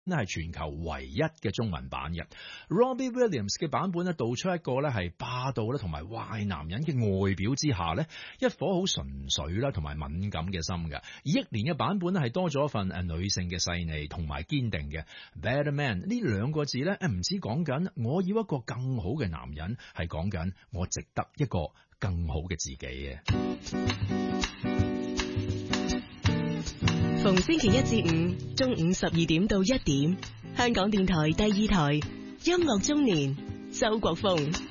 係全球唯一嘅中文版嘅。Robbie Williams 嘅版本咧，道出一個咧係霸道咧同埋壞男人嘅外表之下咧，一顆好純粹啦同埋敏感嘅心嘅。而憶蓮嘅版本咧係多咗一份女性嘅細膩同埋堅定嘅。Better Man 呢兩個字咧，唔止講緊我要一個更好嘅男人，係講緊我值得一個更好嘅自己嘅。 逢星期一至五中午12點到1點，香港電台第2台音樂中年，周國峰。